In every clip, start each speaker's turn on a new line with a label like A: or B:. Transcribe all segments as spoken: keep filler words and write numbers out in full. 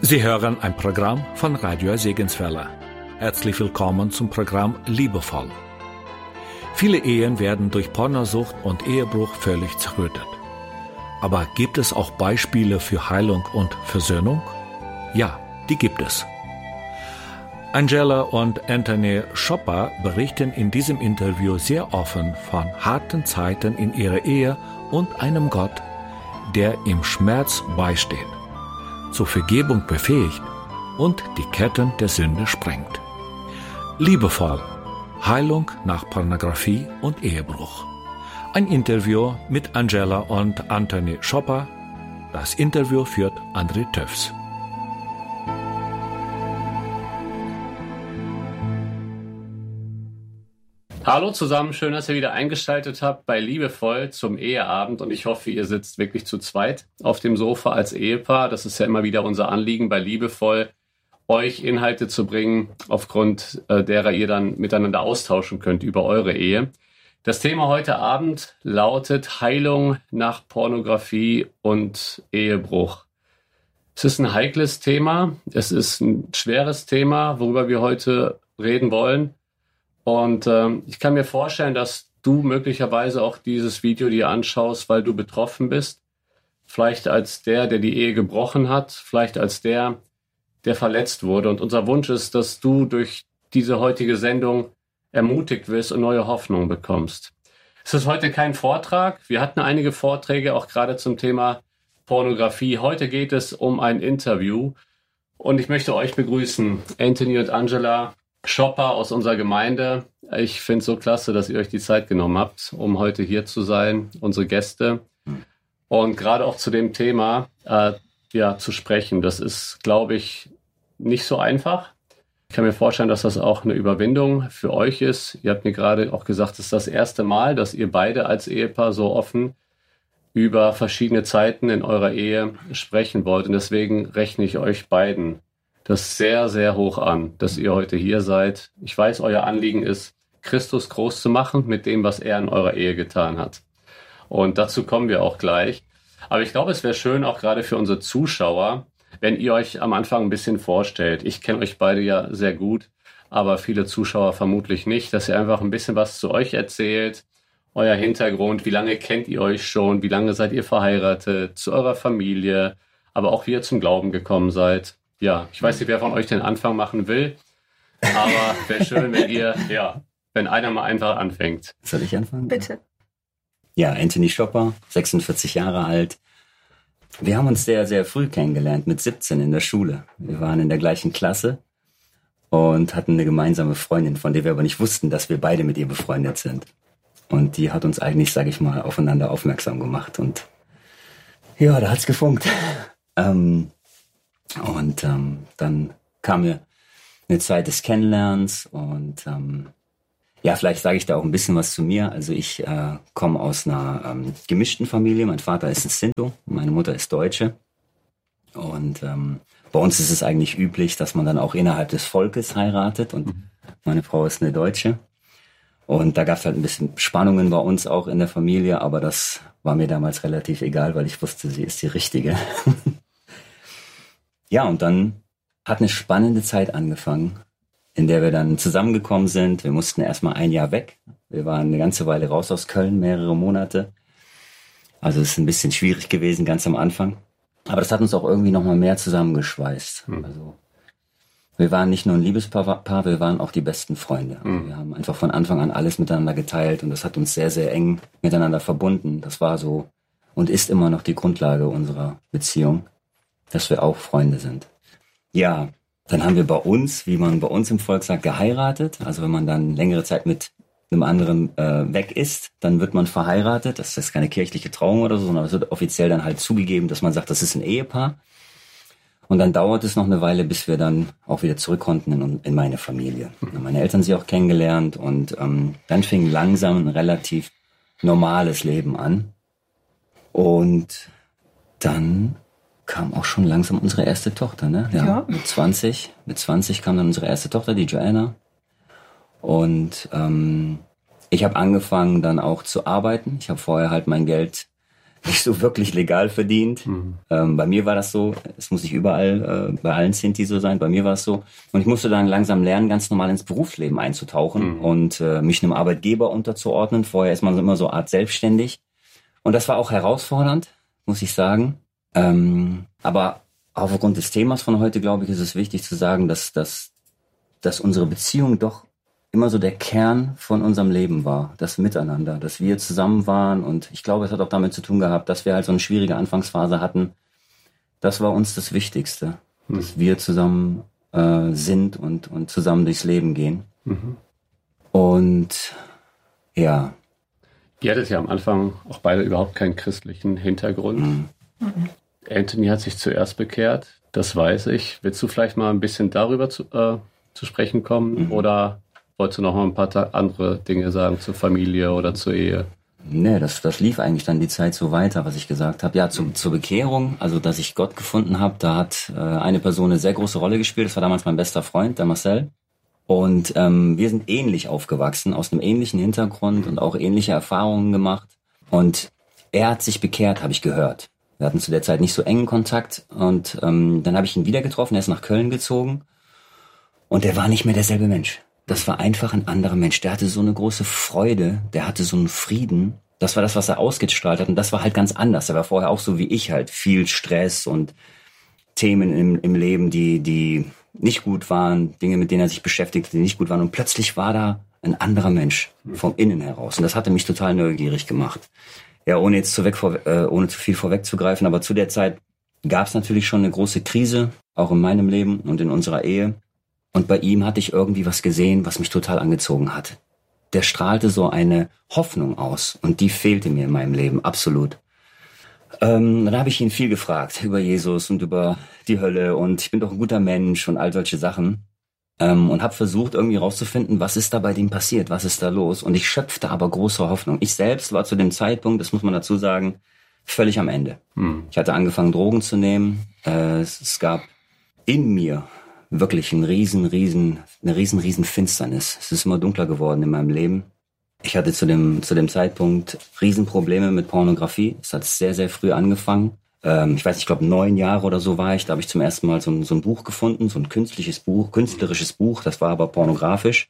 A: Sie hören ein Programm von Radio Segenswelle. Herzlich willkommen zum Programm Liebevoll. Viele Ehen werden durch Pornosucht und Ehebruch völlig zerrüttet. Aber gibt es auch Beispiele für Heilung und Versöhnung? Ja, die gibt es. Angela und Anthony Schopper berichten in diesem Interview sehr offen von harten Zeiten in ihrer Ehe und einem Gott, der im Schmerz beisteht, zur Vergebung befähigt und die Ketten der Sünde sprengt. Liebevoll, Heilung nach Pornografie und Ehebruch. Ein Interview mit Angela und Anthony Schopper. Das Interview führt André Töfs.
B: Hallo zusammen, schön, dass ihr wieder eingeschaltet habt bei Liebevoll zum Eheabend und ich hoffe, ihr sitzt wirklich zu zweit auf dem Sofa als Ehepaar. Das ist ja immer wieder unser Anliegen bei Liebevoll, euch Inhalte zu bringen, aufgrund äh, derer ihr dann miteinander austauschen könnt über eure Ehe. Das Thema heute Abend lautet Heilung nach Pornografie und Ehebruch. Es ist ein heikles Thema, es ist ein schweres Thema, worüber wir heute reden wollen. Und ähm, ich kann mir vorstellen, dass du möglicherweise auch dieses Video dir anschaust, weil du betroffen bist. Vielleicht als der, der die Ehe gebrochen hat, vielleicht als der, der verletzt wurde. Und unser Wunsch ist, dass du durch diese heutige Sendung ermutigt wirst und neue Hoffnung bekommst. Es ist heute kein Vortrag. Wir hatten einige Vorträge, auch gerade zum Thema Pornografie. Heute geht es um ein Interview. Und ich möchte euch begrüßen, Anthony und Angela Schopper aus unserer Gemeinde. Ich finde es so klasse, dass ihr euch die Zeit genommen habt, um heute hier zu sein, unsere Gäste. Und gerade auch zu dem Thema äh, ja, zu sprechen. Das ist, glaube ich, nicht so einfach. Ich kann mir vorstellen, dass das auch eine Überwindung für euch ist. Ihr habt mir gerade auch gesagt, es ist das erste Mal, dass ihr beide als Ehepaar so offen über verschiedene Zeiten in eurer Ehe sprechen wollt. Und deswegen rechne ich euch beiden das sehr, sehr hoch an, dass ihr heute hier seid. Ich weiß, euer Anliegen ist, Christus groß zu machen mit dem, was er in eurer Ehe getan hat. Und dazu kommen wir auch gleich. Aber ich glaube, es wäre schön, auch gerade für unsere Zuschauer, wenn ihr euch am Anfang ein bisschen vorstellt. Ich kenne euch beide ja sehr gut, aber viele Zuschauer vermutlich nicht, dass ihr einfach ein bisschen was zu euch erzählt, euer Hintergrund, wie lange kennt ihr euch schon, wie lange seid ihr verheiratet, zu eurer Familie, aber auch wie ihr zum Glauben gekommen seid. Ja, ich weiß nicht, wer von euch den Anfang machen will, aber wäre schön, wenn ihr, ja, wenn einer mal einfach anfängt.
C: Soll ich anfangen?
D: Bitte.
C: Ja, Anthony Schopper, sechsundvierzig Jahre alt. Wir haben uns sehr, sehr früh kennengelernt, mit siebzehn in der Schule. Wir waren in der gleichen Klasse und hatten eine gemeinsame Freundin, von der wir aber nicht wussten, dass wir beide mit ihr befreundet sind. Und die hat uns eigentlich, sage ich mal, aufeinander aufmerksam gemacht. Und ja, da hat's gefunkt. ähm... Und ähm, dann kam mir eine Zeit des Kennenlernens und ähm, ja, vielleicht sage ich da auch ein bisschen was zu mir. Also ich äh, komme aus einer ähm, gemischten Familie. Mein Vater ist ein Sinto, meine Mutter ist Deutsche. Und ähm, bei uns ist es eigentlich üblich, dass man dann auch innerhalb des Volkes heiratet. Und meine Frau ist eine Deutsche. Und da gab es halt ein bisschen Spannungen bei uns auch in der Familie. Aber das war mir damals relativ egal, weil ich wusste, sie ist die Richtige. Ja, und dann hat eine spannende Zeit angefangen, in der wir dann zusammengekommen sind. Wir mussten erstmal ein Jahr weg. Wir waren eine ganze Weile raus aus Köln, mehrere Monate. Also es ist ein bisschen schwierig gewesen, ganz am Anfang. Aber das hat uns auch irgendwie nochmal mehr zusammengeschweißt. Mhm. Also wir waren nicht nur ein Liebespaar, wir waren auch die besten Freunde. Also mhm. Wir haben einfach von Anfang an alles miteinander geteilt und das hat uns sehr, sehr eng miteinander verbunden. Das war so und ist immer noch die Grundlage unserer Beziehung, dass wir auch Freunde sind. Ja, dann haben wir bei uns, wie man bei uns im Volk sagt, geheiratet. Also wenn man dann längere Zeit mit einem anderen äh, weg ist, dann wird man verheiratet. Das ist keine kirchliche Trauung oder so, sondern es wird offiziell dann halt zugegeben, dass man sagt, das ist ein Ehepaar. Und dann dauert es noch eine Weile, bis wir dann auch wieder zurück konnten in, in meine Familie. Dann haben meine Eltern sie auch kennengelernt und ähm, dann fing langsam ein relativ normales Leben an. Und dann kam auch schon langsam unsere erste Tochter, ne? Ja, ja. Mit zwanzig, mit zwanzig kam dann unsere erste Tochter, die Joanna. Und ähm, ich habe angefangen dann auch zu arbeiten. Ich habe vorher halt mein Geld nicht so wirklich legal verdient. Mhm. Ähm, bei mir war das so, es muss nicht überall, äh, bei allen Sinti so sein, bei mir war es so. Und ich musste dann langsam lernen, ganz normal ins Berufsleben einzutauchen mhm. und äh, mich einem Arbeitgeber unterzuordnen. Vorher ist man immer so eine Art selbstständig. Und das war auch herausfordernd, muss ich sagen. Ähm, aber aufgrund des Themas von heute, glaube ich, ist es wichtig zu sagen, dass, dass, dass unsere Beziehung doch immer so der Kern von unserem Leben war, das Miteinander, dass wir zusammen waren. Und ich glaube, es hat auch damit zu tun gehabt, dass wir halt so eine schwierige Anfangsphase hatten. Das war uns das Wichtigste, mhm. dass wir zusammen äh, sind und, und zusammen durchs Leben gehen. Mhm. Und ja.
B: Ihr hattet ja am Anfang auch beide überhaupt keinen christlichen Hintergrund. Mhm. Mhm. Anthony hat sich zuerst bekehrt, das weiß ich. Willst du vielleicht mal ein bisschen darüber zu, äh, zu sprechen kommen? Mhm. Oder wolltest du noch mal ein paar ta- andere Dinge sagen zur Familie oder zur Ehe?
C: Nee, das, das lief eigentlich dann die Zeit so weiter, was ich gesagt habe. Ja, zu, zur Bekehrung, also dass ich Gott gefunden habe, da hat äh, eine Person eine sehr große Rolle gespielt. Das war damals mein bester Freund, der Marcel. Und ähm, wir sind ähnlich aufgewachsen, aus einem ähnlichen Hintergrund und auch ähnliche Erfahrungen gemacht. Und er hat sich bekehrt, habe ich gehört. Wir hatten zu der Zeit nicht so engen Kontakt. Und ähm, dann habe ich ihn wieder getroffen, er ist nach Köln gezogen. Und er war nicht mehr derselbe Mensch. Das war einfach ein anderer Mensch. Der hatte so eine große Freude, der hatte so einen Frieden. Das war das, was er ausgestrahlt hat. Und das war halt ganz anders. Er war vorher auch so wie ich halt. Viel Stress und Themen im, im Leben, die, die nicht gut waren. Dinge, mit denen er sich beschäftigte, die nicht gut waren. Und plötzlich war da ein anderer Mensch vom Innen heraus. Und das hatte mich total neugierig gemacht. Ja, ohne jetzt zu, weg vor, äh, ohne zu viel vorwegzugreifen. Aber zu der Zeit gab es natürlich schon eine große Krise, auch in meinem Leben und in unserer Ehe. Und bei ihm hatte ich irgendwie was gesehen, was mich total angezogen hat. Der strahlte so eine Hoffnung aus und die fehlte mir in meinem Leben, absolut. Ähm, dann habe ich ihn viel gefragt über Jesus und über die Hölle und ich bin doch ein guter Mensch und all solche Sachen. Ähm, und habe versucht irgendwie rauszufinden, was ist da bei dem passiert, was ist da los. Und ich schöpfte aber große Hoffnung. Ich selbst war zu dem Zeitpunkt, das muss man dazu sagen, völlig am Ende. Hm. Ich hatte angefangen, Drogen zu nehmen. Äh, es, es gab in mir wirklich ein riesen, riesen, eine riesen, riesen Finsternis. Es ist immer dunkler geworden in meinem Leben. Ich hatte zu dem, zu dem Zeitpunkt Riesenprobleme mit Pornografie. Es hat sehr, sehr früh angefangen. Ähm, ich weiß nicht, ich glaube neun Jahre oder so war ich. Da habe ich zum ersten Mal so ein, so ein Buch gefunden, so ein künstliches Buch, künstlerisches Buch. Das war aber pornografisch.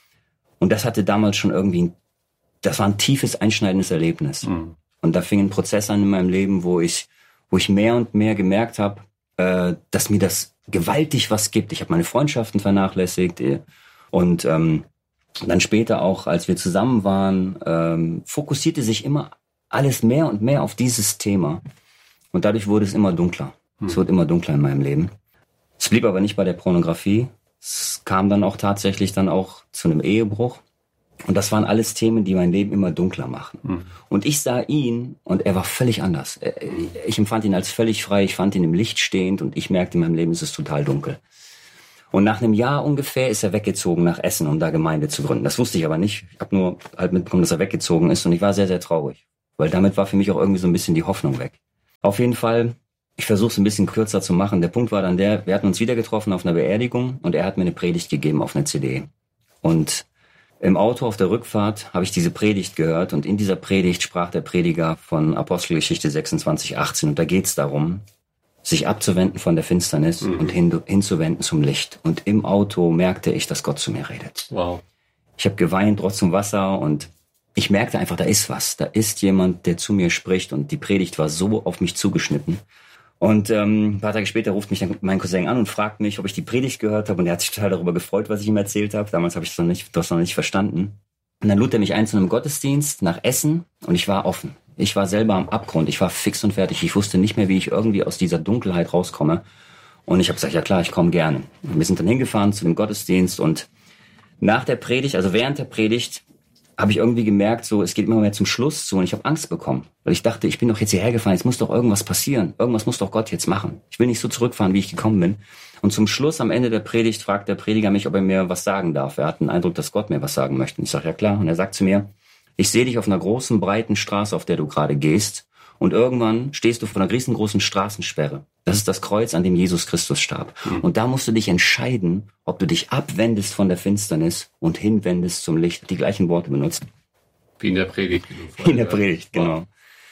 C: Und das hatte damals schon irgendwie, ein, das war ein tiefes, einschneidendes Erlebnis. Mhm. Und da fing ein Prozess an in meinem Leben, wo ich, wo ich mehr und mehr gemerkt habe, äh, dass mir das gewaltig was gibt. Ich habe meine Freundschaften vernachlässigt und ähm, dann später auch, als wir zusammen waren, ähm, fokussierte sich immer alles mehr und mehr auf dieses Thema und dadurch wurde es immer dunkler. Hm. Es wurde immer dunkler in meinem Leben. Es blieb aber nicht bei der Pornografie. Es kam dann auch tatsächlich dann auch zu einem Ehebruch. Und das waren alles Themen, die mein Leben immer dunkler machen. Mhm. Und ich sah ihn und er war völlig anders. Ich empfand ihn als völlig frei, ich fand ihn im Licht stehend und ich merkte, in meinem Leben ist es total dunkel. Und nach einem Jahr ungefähr ist er weggezogen nach Essen, um da Gemeinde zu gründen. Das wusste ich aber nicht. Ich habe nur halt mitbekommen, dass er weggezogen ist und ich war sehr, sehr traurig. Weil damit war für mich auch irgendwie so ein bisschen die Hoffnung weg. Auf jeden Fall, ich versuche es ein bisschen kürzer zu machen. Der Punkt war dann der, wir hatten uns wieder getroffen auf einer Beerdigung und er hat mir eine Predigt gegeben auf einer C D. Und im Auto auf der Rückfahrt habe ich diese Predigt gehört und in dieser Predigt sprach der Prediger von Apostelgeschichte sechsundzwanzig achtzehn und da geht es darum, sich abzuwenden von der Finsternis mhm. und hin, hinzuwenden zum Licht. Und im Auto merkte ich, dass Gott zu mir redet. Wow. Ich habe geweint, trotz zum Wasser und ich merkte einfach, da ist was. Da ist jemand, der zu mir spricht und die Predigt war so auf mich zugeschnitten. Und ähm, ein paar Tage später ruft mich dann mein Cousin an und fragt mich, ob ich die Predigt gehört habe. Und er hat sich total darüber gefreut, was ich ihm erzählt habe. Damals habe ich das noch nicht, das noch nicht verstanden. Und dann lud er mich ein zu einem Gottesdienst nach Essen und ich war offen. Ich war selber am Abgrund. Ich war fix und fertig. Ich wusste nicht mehr, wie ich irgendwie aus dieser Dunkelheit rauskomme. Und ich habe gesagt, ja klar, ich komme gerne. Und wir sind dann hingefahren zu dem Gottesdienst und nach der Predigt, also während der Predigt, habe ich irgendwie gemerkt, so es geht immer mehr zum Schluss zu und ich habe Angst bekommen. Weil ich dachte, ich bin doch jetzt hierher gefahren, jetzt muss doch irgendwas passieren. Irgendwas muss doch Gott jetzt machen. Ich will nicht so zurückfahren, wie ich gekommen bin. Und zum Schluss, am Ende der Predigt, fragt der Prediger mich, ob er mir was sagen darf. Er hat den Eindruck, dass Gott mir was sagen möchte. Und ich sage, ja klar. Und er sagt zu mir, ich sehe dich auf einer großen, breiten Straße, auf der du gerade gehst. Und irgendwann stehst du vor einer riesengroßen Straßensperre. Das ist das Kreuz, an dem Jesus Christus starb. Mhm. Und da musst du dich entscheiden, ob du dich abwendest von der Finsternis und hinwendest zum Licht. Die gleichen Worte benutzt.
B: Wie in der Predigt.
C: Wie in der Predigt, genau. Wow.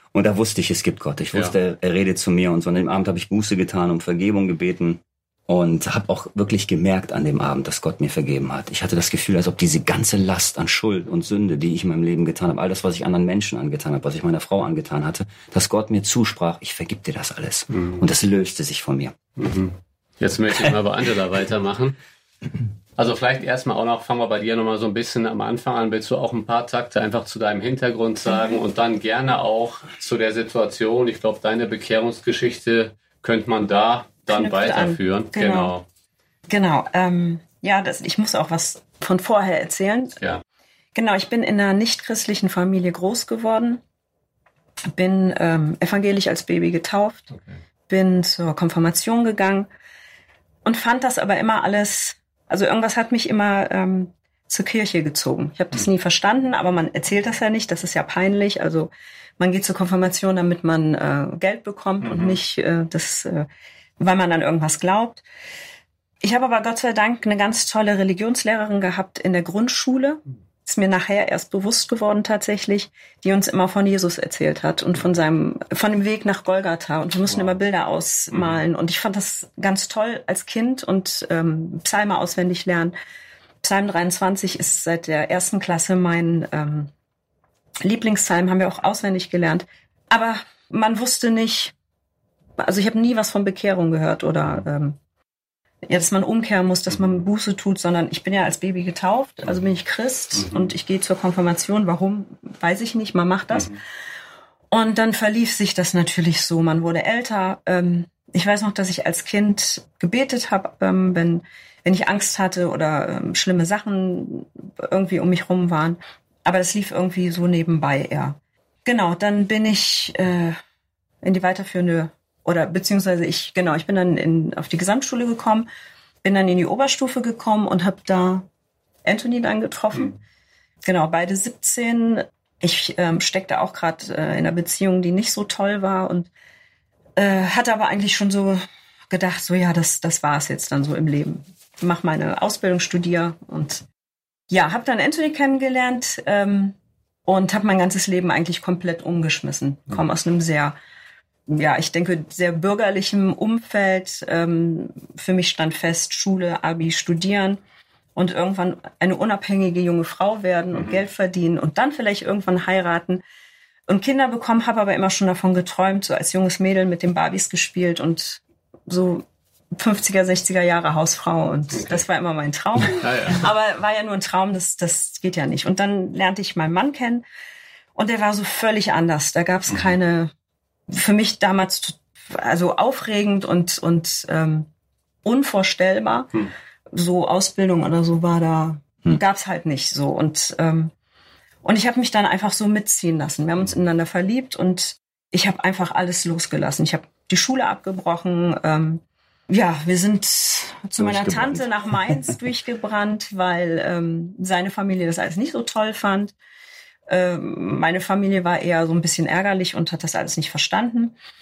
C: Und da wusste ich, es gibt Gott. Ich wusste, ja. er redet zu mir. Und so an dem Abend habe ich Buße getan, um Vergebung gebeten. Und habe auch wirklich gemerkt an dem Abend, dass Gott mir vergeben hat. Ich hatte das Gefühl, als ob diese ganze Last an Schuld und Sünde, die ich in meinem Leben getan habe, all das, was ich anderen Menschen angetan habe, was ich meiner Frau angetan hatte, dass Gott mir zusprach, ich vergib dir das alles. Mhm. Und das löste sich von mir.
B: Mhm. Jetzt möchte ich mal bei Angela weitermachen. Also vielleicht erstmal auch noch, fangen wir bei dir nochmal so ein bisschen am Anfang an. Willst du auch ein paar Takte einfach zu deinem Hintergrund sagen und dann gerne auch zu der Situation, ich glaube, deine Bekehrungsgeschichte könnte man da dann weiterführen.
D: Genau. Genau. genau ähm, ja, das, ich muss auch was von vorher erzählen.
B: Ja.
D: Genau, ich bin in einer nicht-christlichen Familie groß geworden, bin ähm, evangelisch als Baby getauft, okay. bin zur Konfirmation gegangen und fand das aber immer alles, also irgendwas hat mich immer ähm, zur Kirche gezogen. Ich habe das nie verstanden, aber man erzählt das ja nicht, das ist ja peinlich. Also man geht zur Konfirmation, damit man äh, Geld bekommt mhm. und nicht äh, das... Äh, weil man an irgendwas glaubt. Ich habe aber Gott sei Dank eine ganz tolle Religionslehrerin gehabt in der Grundschule. Ist mir nachher erst bewusst geworden tatsächlich, die uns immer von Jesus erzählt hat und von seinem, von dem Weg nach Golgatha. Und wir mussten wow. immer Bilder ausmalen. Mhm. Und ich fand das ganz toll als Kind und ähm, Psalme auswendig lernen. Psalm dreiundzwanzig ist seit der ersten Klasse mein ähm, Lieblingspsalm, haben wir auch auswendig gelernt. Aber man wusste nicht, also ich habe nie was von Bekehrung gehört oder ähm, ja, dass man umkehren muss, dass man Buße tut, sondern ich bin ja als Baby getauft, also bin ich Christ mhm. und ich gehe zur Konfirmation. Warum, weiß ich nicht, man macht das. Mhm. Und dann verlief sich das natürlich so, man wurde älter. Ähm, ich weiß noch, dass ich als Kind gebetet habe, ähm, wenn, wenn ich Angst hatte oder ähm, schlimme Sachen irgendwie um mich rum waren. Aber das lief irgendwie so nebenbei eher. Genau, dann bin ich äh, in die weiterführende Oder beziehungsweise ich, genau, ich bin dann in, auf die Gesamtschule gekommen, bin dann in die Oberstufe gekommen und habe da Anthony dann getroffen. Mhm. Genau, beide siebzehn. Ich ähm, steckte auch gerade äh, in einer Beziehung, die nicht so toll war und äh, hatte aber eigentlich schon so gedacht, so ja, das, das war es jetzt dann so im Leben. Ich mach meine Ausbildung, studiere und ja, habe dann Anthony kennengelernt ähm, und habe mein ganzes Leben eigentlich komplett umgeschmissen. Mhm. Komme aus einem sehr ja, ich denke, sehr bürgerlichem Umfeld. Ähm, für mich stand fest, Schule, Abi, studieren und irgendwann eine unabhängige junge Frau werden und mhm. Geld verdienen und dann vielleicht irgendwann heiraten und Kinder bekommen, habe aber immer schon davon geträumt, so als junges Mädel mit den Barbies gespielt und so fünfziger, sechziger Jahre Hausfrau und okay. das war immer mein Traum. Ja, ja. Aber war ja nur ein Traum, das, das geht ja nicht. Und dann lernte ich meinen Mann kennen und der war so völlig anders. Da gab es mhm. keine... für mich damals also aufregend und und ähm, unvorstellbar. Hm. So Ausbildung oder so war da, hm. gab's halt nicht so. Und ähm, und ich habe mich dann einfach so mitziehen lassen. Wir haben uns ineinander verliebt und ich habe einfach alles losgelassen. Ich habe die Schule abgebrochen. Ähm, ja, wir sind zu meiner Tante nach Mainz durchgebrannt, weil ähm, seine Familie das alles nicht so toll fand. Meine Familie war eher so ein bisschen ärgerlich und hat das alles nicht verstanden.